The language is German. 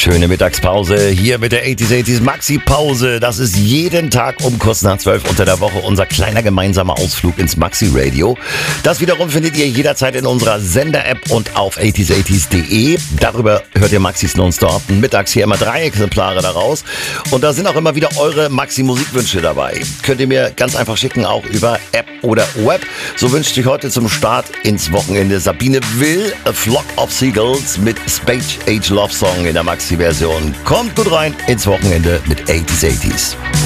Schöne Mittagspause hier mit der 80s Maxi-Pause. Das ist jeden Tag um kurz nach 12 unter der Woche unser kleiner gemeinsamer Ausflug ins Maxi-Radio. Das wiederum findet ihr jederzeit in unserer Sender-App und auf 80s80s.de. Darüber hört ihr Maxis nonstop. Mittags hier immer 3 Exemplare daraus. Und da sind auch immer wieder eure Maxi-Musikwünsche dabei. Könnt ihr mir ganz einfach schicken, auch über App oder Web. So wünscht sich heute zum Start ins Wochenende Sabine Will, A Flock of Seagulls mit Space Age Love Song in der Maxi-Version. Kommt gut rein ins Wochenende mit 80s80s.